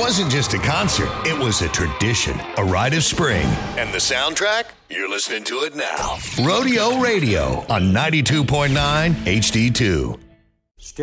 wasn't just a concert, it was a tradition, a rite of spring. And the soundtrack? You're listening to it now. Rodeo Radio on 92.9 HD2.